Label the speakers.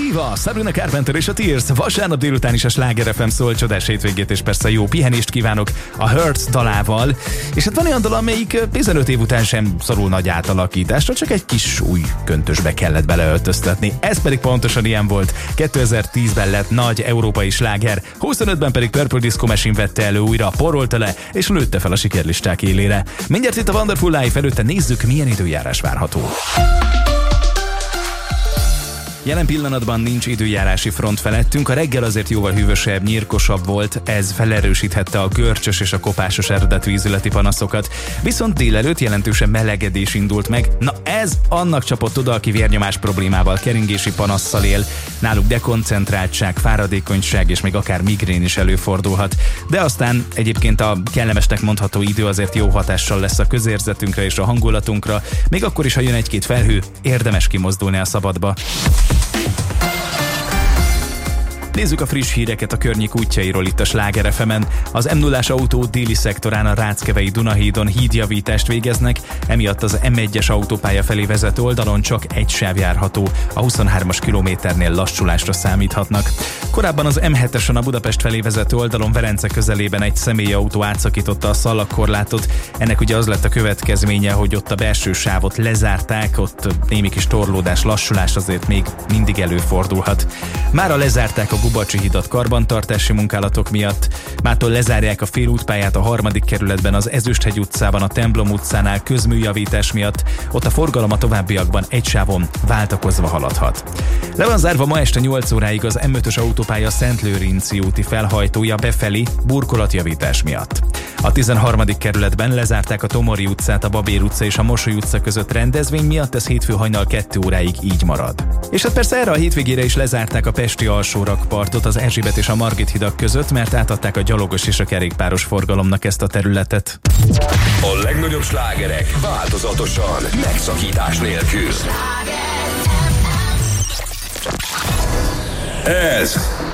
Speaker 1: Diva, Sabrina Carpenter és a Tears. Vasárnap délután is a Sláger FM szól, csodás hétvégét és persze jó pihenést kívánok a Hurt dalával. És hát van olyan dal, amelyik 15 év után sem szorul nagy átalakításra, csak egy kis új köntösbe kellett beleöltöztetni. Ez pedig pontosan ilyen volt. 2010-ben lett nagy európai sláger, 25-ben pedig Purple Disco Machine vette elő újra, porolta le és lőtte fel a sikerlisták élére. Mindjárt itt a Wonderful Life, előtte nézzük, milyen időjárás várható. Jelen pillanatban nincs időjárási front felettünk, a reggel azért jóval hűvösebb, nyírkosabb volt, ez felerősíthette a görcsös és a kopásos eredetű ízületi panaszokat. Viszont délelőtt jelentősen melegedés indult meg, na ez annak csapott oda, aki vérnyomás problémával, keringési panasszal él, náluk dekoncentráltság, fáradékonyság és még akár migrén is előfordulhat. De aztán egyébként a kellemesnek mondható idő azért jó hatással lesz a közérzetünkre és a hangulatunkra, még akkor is, ha jön egy-két felhő, érdemes kimozdulni a szabadba. Nézzük a friss híreket a környék útjairól itt a Sláger FM-en. Az M0-as autó déli szektorán a Ráckevei Dunahídon hídjavítást végeznek, emiatt az M1-es autópálya felé vezető oldalon csak egy sáv járható, a 23-as kilométernél lassulásra számíthatnak. Korábban az M7-esen a Budapest felé vezető oldalon Velence közelében egy személyautó átszakította a szalagkorlátot. Ennek ugye az lett a következménye, hogy ott a belső sávot lezárták, ott némi kis torlódás, lassulás azért még mindig előfordulhat. Mára lezárták a Gubacsi hidat karbantartási munkálatok miatt, mától lezárják a félútpályát a 3. kerületben, az Ezüsthegy utcában, a Templom utcánál közműjavítás miatt, ott a forgalom a továbbiakban egy sávon váltakozva haladhat. Le van zárva ma este 8 óráig az M5-ös autópálya Szentlőrinci úti felhajtója befelé burkolatjavítás miatt. A 13. kerületben lezárták a Tomori utcát, a Babér utca és a Mosoly utca között rendezvény miatt, ez hétfő hajnal 2 óráig így marad. És hát persze erre a hétvégére is lezárták a pesti alsórakpartot az Erzsébet és a Margit hidak között, mert átadták a gyalogos és a kerékpáros forgalomnak ezt a területet.
Speaker 2: A legnagyobb slágerek változatosan, megszakítás nélkül. Ez